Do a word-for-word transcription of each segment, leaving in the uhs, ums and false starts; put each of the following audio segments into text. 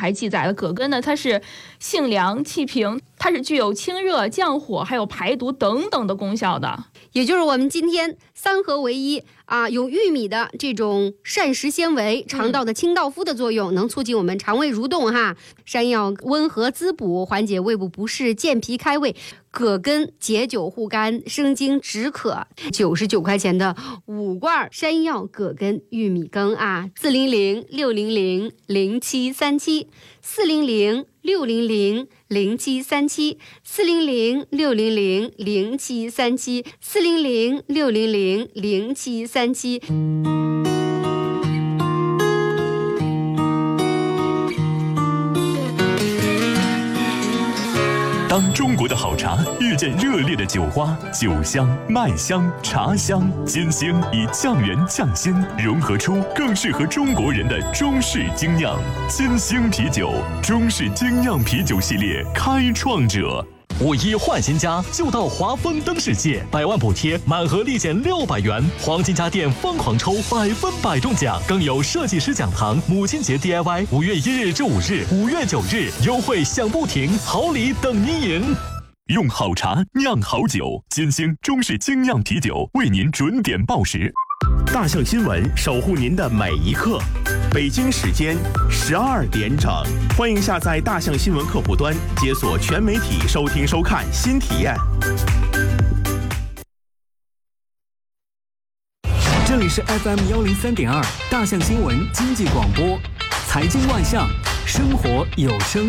还记载了葛根呢，它是性凉气平，它是具有清热降火还有排毒等等的功效的。 也就是我们今天三合为一啊，有玉米的这种膳食纤维，肠道的清道夫的作用，能促进我们肠胃蠕动哈。山药温和滋补，缓解胃部不适，健脾开胃。葛根解酒护肝，生津止渴。九十九块钱的五罐山药葛根玉米羹啊，四零零六零零零七三七，四零零六零零零七三七，四零零六零零零七三七，四零零六零零零七三七。 当中国的好茶遇见热烈的酒花，酒香、麦香、茶香、金星以降元降心融合出更适合中国人的中式精酿。金星啤酒，中式精酿啤酒系列开创者。 五一换新家就到华丰灯世界，百万补贴，满额立减六百元，黄金家电疯狂抽百分百中奖，更有设计师讲堂、母亲节 D I Y， 五月一日至五日、五月九日优惠享不停，好礼等您赢。 用好茶酿好酒，金星中式精酿啤酒为您准点报时。 大象新闻守护您的每一刻。北京时间十二点整，欢迎下载大象新闻客户端，解锁全媒体收听收看新体验。 这里是 F M 幺零三点二大象新闻经济广播，财经万象，生活有声。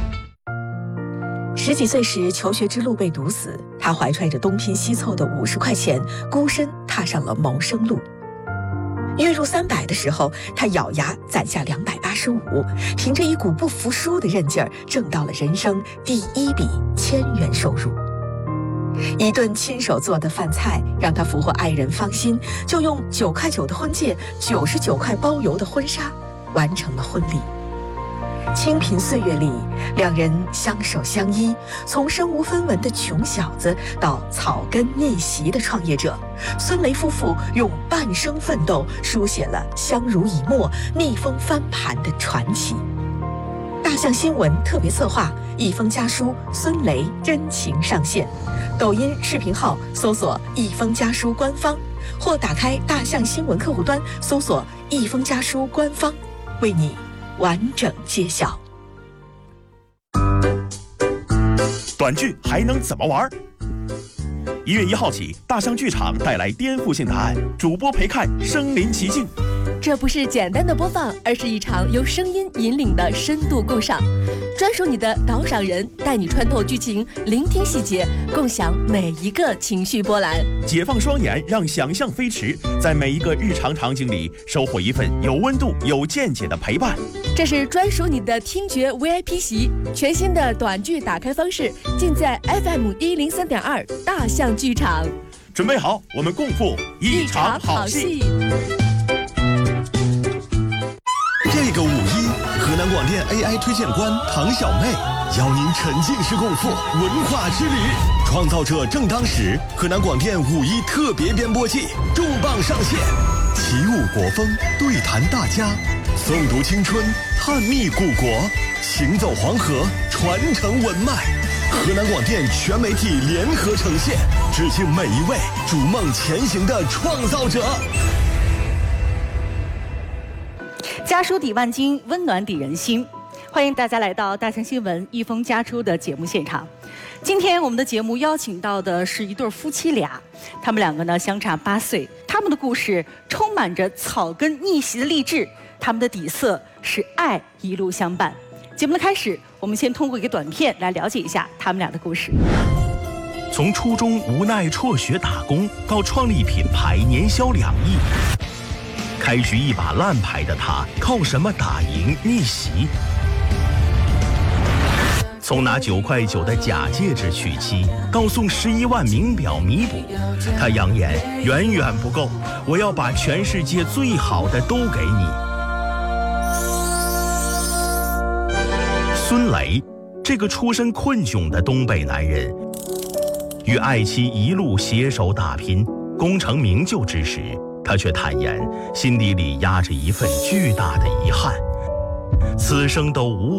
十几岁时求学之路被堵死，他怀揣着东拼西凑的五十块钱，孤身踏上了谋生路。月入三百的时候，他咬牙攒下两百八十五，凭着一股不服输的韧劲儿，挣到了人生第一笔千元收入。一顿亲手做的饭菜让他俘获爱人芳心，就用九块九的婚戒、九十九块包邮的婚纱，完成了婚礼。清贫岁月里，两人相守相依，从身无分文的穷小子到草根逆袭的创业者，孙雷夫妇用半生奋斗书写了相濡以沫、逆风翻盘的传奇。大象新闻特别策划，一封家书孙雷真情上线，抖音视频号搜索一封家书官方，或打开大象新闻客户端搜索一封家书官方，为你完整揭晓。 短剧还能怎么玩？一月一号起，大象剧场带来颠覆性答案，主播陪看身临其境。 这不是简单的播放，而是一场由声音引领的深度共赏，专属你的导赏人，带你穿透剧情，聆听细节，共享每一个情绪波澜。 解放双眼，让想象飞驰，在每一个日常场景里收获一份有温度、有见解的陪伴。 这是专属你的听觉 V I P 席，全新的短剧打开方式，尽在 F M 一零三点二大象剧场。 准备好，我们共赴一场好戏。 这个五一，河南广电 A I 推荐官唐小妹邀您沉浸式共赴文化之旅。创造者正当时，河南广电五一特别编播季重磅上线，起舞国风，对谈大家，诵读青春，探秘古国，行走黄河，传承文脉。河南广电全媒体联合呈现，致敬每一位逐梦前行的创造者。 家书抵万金，温暖抵人心。欢迎大家来到大象新闻一封家书的节目现场。今天我们的节目邀请到的是一对夫妻俩，他们两个呢相差八岁，他们的故事充满着草根逆袭的励志，他们的底色是爱一路相伴。节目的开始，我们先通过一个短片来了解一下他们俩的故事。 从初中无奈辍学打工，到创立品牌年销两亿，开局一把烂牌的他，靠什么打赢逆袭？从拿九块九的假戒指娶妻，到送十一万名表弥补，他扬言远远不够，我要把全世界最好的都给你。孙雷，这个出身困窘的东北男人，与爱妻一路携手打拼，功成名就之时，他却坦言，心底里压着一份巨大的遗憾，此生都无